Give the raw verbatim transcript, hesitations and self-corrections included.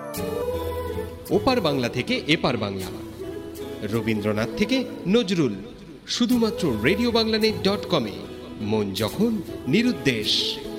ওপার বাংলা থেকে এপার বাংলা, রবীন্দ্রনাথ থেকে নজরুল, শুধুমাত্র রেডিও বাংলা নেট ডট কমে। মন যখন নিরুদ্দেশ।